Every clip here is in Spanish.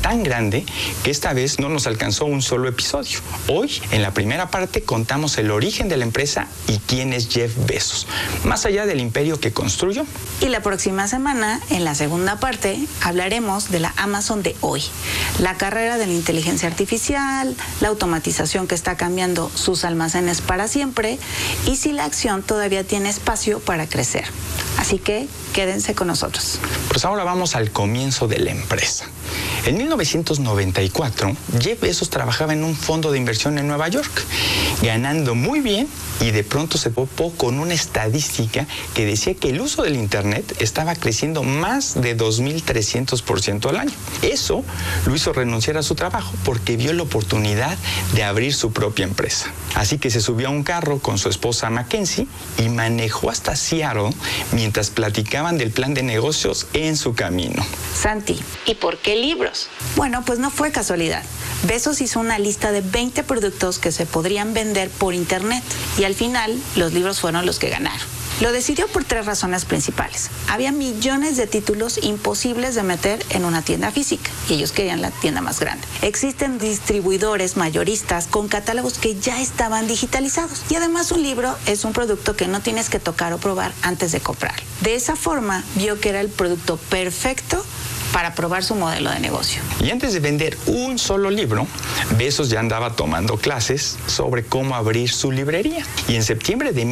tan grande que esta vez no nos alcanzó un solo episodio. Hoy, en la primera parte, contamos el origen de la empresa y quién es Jeff Bezos, más allá del imperio que construyó. Y la próxima semana, en la segunda parte, hablaremos de la Amazon de hoy, la carrera de la inteligencia artificial, la automatización que está cambiando sus almacenes para siempre y si la acción todavía tiene espacio para crecer. Así que quédense con nosotros. Pues ahora vamos al comienzo de la empresa. En 1994, Jeff Bezos trabajaba en un fondo de inversión en Nueva York, ganando muy bien, y de pronto se topó con una estadística que decía que el uso del Internet estaba creciendo más de 2.300% al año. Eso lo hizo renunciar a su trabajo porque vio la oportunidad de abrir su propia empresa. Así que se subió a un carro con su esposa Mackenzie y manejó hasta Seattle mientras platicaban del plan de negocios en su camino. Santi, ¿y por qué libros? Bueno, pues no fue casualidad. Bezos hizo una lista de 20 productos que se podrían vender por Internet y al final los libros fueron los que ganaron. Lo decidió por 3 razones principales. Había millones de títulos imposibles de meter en una tienda física y ellos querían la tienda más grande. Existen distribuidores mayoristas con catálogos que ya estaban digitalizados y además un libro es un producto que no tienes que tocar o probar antes de comprar. De esa forma vio que era el producto perfecto para probar su modelo de negocio. Y antes de vender un solo libro, Bezos ya andaba tomando clases sobre cómo abrir su librería. Y en septiembre de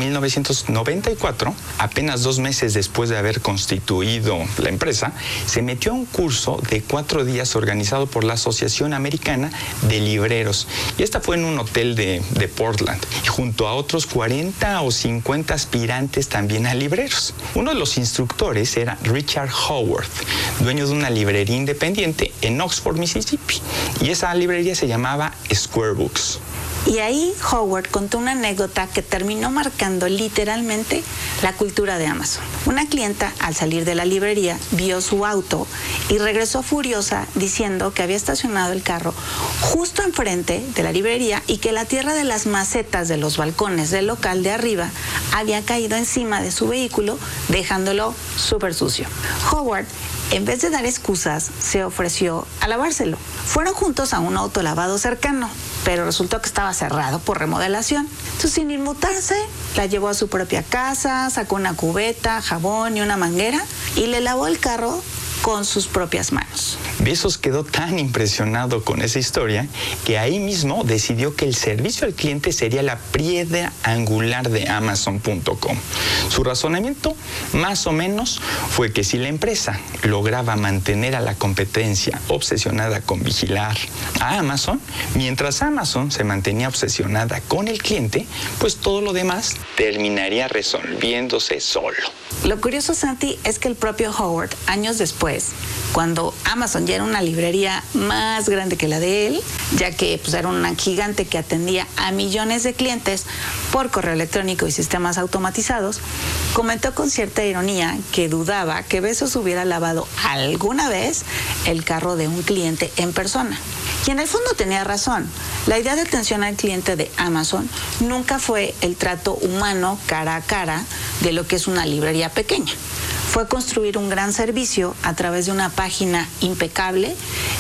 1994, apenas 2 meses después de haber constituido la empresa, se metió a un curso de 4 días organizado por la Asociación Americana de Libreros. Y esta fue en un hotel de Portland, y junto a otros 40 o 50 aspirantes también a libreros. Uno de los instructores era Richard Howard, dueño de una librería independiente en Oxford, Mississippi, y esa librería se llamaba Square Books. Y ahí Howard contó una anécdota que terminó marcando literalmente la cultura de Amazon. Una clienta, al salir de la librería, vio su auto y regresó furiosa diciendo que había estacionado el carro justo enfrente de la librería y que la tierra de las macetas de los balcones del local de arriba había caído encima de su vehículo, dejándolo súper sucio. Howard, en vez de dar excusas, se ofreció a lavárselo. Fueron juntos a un autolavado cercano, pero resultó que estaba cerrado por remodelación. Entonces, sin inmutarse, la llevó a su propia casa, sacó una cubeta, jabón y una manguera y le lavó el carro con sus propias manos. Bezos quedó tan impresionado con esa historia que ahí mismo decidió que el servicio al cliente sería la piedra angular de Amazon.com. Su razonamiento, más o menos, fue que si la empresa lograba mantener a la competencia obsesionada con vigilar a Amazon, mientras Amazon se mantenía obsesionada con el cliente, pues todo lo demás terminaría resolviéndose solo. Lo curioso, Santi, es que el propio Howard, años después, cuando Amazon ya era una librería más grande que la de él, ya que pues, era una gigante que atendía a millones de clientes por correo electrónico y sistemas automatizados, comentó con cierta ironía que dudaba que Bezos hubiera lavado alguna vez el carro de un cliente en persona. Y en el fondo tenía razón. La idea de atención al cliente de Amazon nunca fue el trato humano cara a cara de lo que es una librería pequeña. Fue construir un gran servicio a través de una página impecable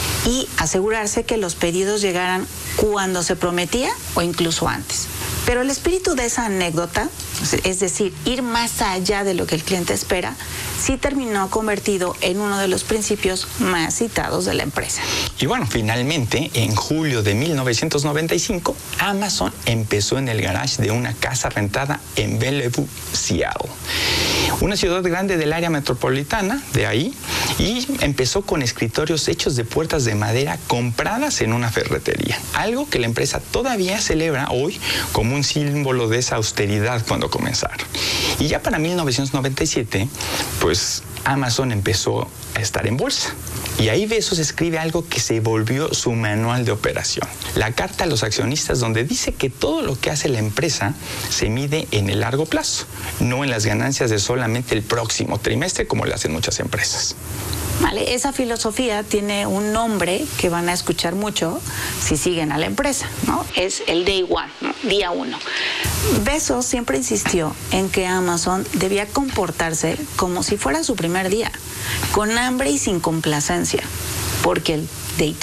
y asegurarse que los pedidos llegaran cuando se prometía o incluso antes. Pero el espíritu de esa anécdota, es decir, ir más allá de lo que el cliente espera, sí terminó convertido en uno de los principios más citados de la empresa. Y bueno, finalmente, en julio de 1995, Amazon empezó en el garage de una casa rentada en Bellevue, Seattle, una ciudad grande del área metropolitana de ahí, y empezó con escritorios hechos de puertas de madera compradas en una ferretería, algo que la empresa todavía celebra hoy como un símbolo de esa austeridad cuando comenzaron. Y ya para 1997, pues Amazon empezó a estar en bolsa. Y ahí Bezos escribe algo que se volvió su manual de operación. La carta a los accionistas, donde dice que todo lo que hace la empresa se mide en el largo plazo, no en las ganancias de solamente el próximo trimestre, como lo hacen muchas empresas. Vale, esa filosofía tiene un nombre que van a escuchar mucho si siguen a la empresa, ¿no? Es el Day One, ¿no? Día 1. Bezos siempre insistió en que Amazon debía comportarse como si fuera su primer día, con hambre y sin complacencia, porque el Day